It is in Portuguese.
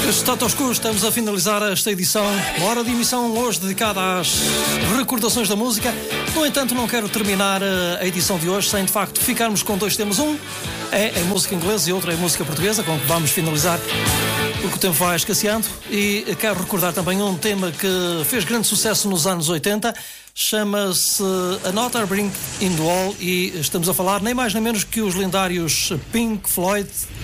Status Quo, estamos a finalizar esta edição, uma hora de emissão hoje dedicada às recordações da música. No entanto, não quero terminar a edição de hoje sem de facto ficarmos com dois temas. Um é em música inglesa e outro é em música portuguesa, com que vamos finalizar, porque o tempo vai escasseando. E quero recordar também um tema que fez grande sucesso nos anos 80, chama-se Another Brick in the Wall, e estamos a falar nem mais nem menos que os lendários Pink Floyd,